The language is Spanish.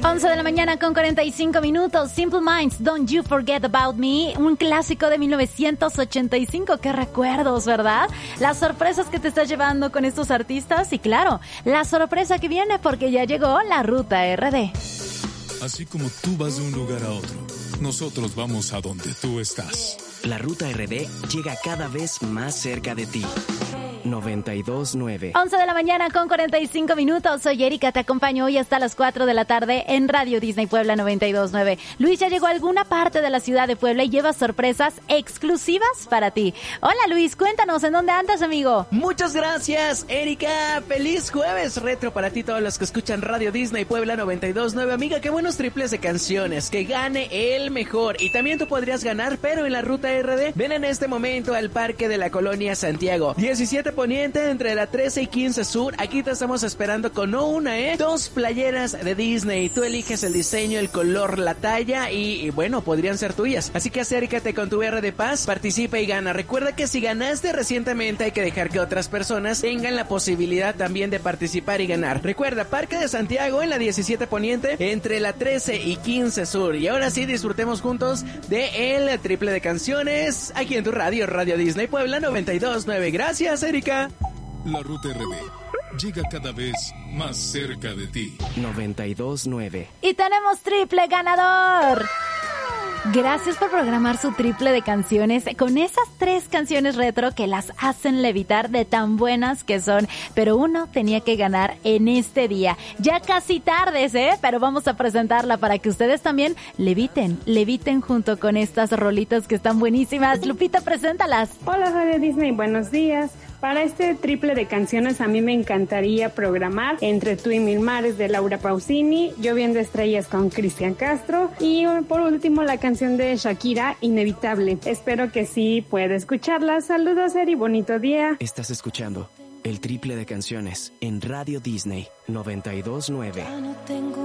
11 de la mañana con 45 minutos. Simple Minds, Don't You Forget About Me, un clásico de 1985. Qué recuerdos, ¿verdad? Las sorpresas que te estás llevando con estos artistas y claro, la sorpresa que viene porque ya llegó la Ruta RD. Así como tú vas de un lugar a otro, nosotros vamos a donde tú estás. La Ruta RD llega cada vez más cerca de ti. 92.9. 11 de la mañana con 45 minutos. Soy Erika, te acompaño hoy hasta las 4 de la tarde en Radio Disney Puebla 92.9. Luis ya llegó a alguna parte de la ciudad de Puebla y lleva sorpresas exclusivas para ti. Hola Luis, cuéntanos, ¿en dónde andas, amigo? Muchas gracias, Erika. Feliz jueves retro para ti, todos los que escuchan Radio Disney Puebla 92.9. Amiga, qué buenos triples de canciones. Que gane el mejor. Y también tú podrías ganar, pero en la Ruta RD. Ven en este momento al Parque de la Colonia Santiago. 17 Poniente entre la 13 y 15 Sur. Aquí te estamos esperando con no una, dos playeras de Disney. Tú eliges el diseño, el color, la talla y bueno, podrían ser tuyas. Así que acércate con tu R de Paz, participa y gana. Recuerda que si ganaste recientemente hay que dejar que otras personas tengan la posibilidad también de participar y ganar. Recuerda, Parque de Santiago en la 17 Poniente entre la 13 y 15 Sur. Y ahora sí, disfrutemos juntos de el triple de canciones aquí en tu radio, Radio Disney Puebla 92.9. Gracias, Erika. La Ruta RD llega cada vez más cerca de ti. 92.9. Y tenemos triple ganador. Gracias por programar su triple de canciones con esas 3 canciones retro que las hacen levitar de tan buenas que son. Pero uno tenía que ganar en este día. Ya casi tardes, pero vamos a presentarla para que ustedes también leviten junto con estas rolitas que están buenísimas. Lupita, preséntalas. Hola Radio Disney, buenos días. Para este triple de canciones a mí me encantaría programar Entre tú y mil mares de Laura Pausini, Lloviendo estrellas con Cristian Castro y por último la canción de Shakira, Inevitable. Espero que sí pueda escucharla. Saludos, Eri, bonito día. Estás escuchando el triple de canciones en Radio Disney 92.9.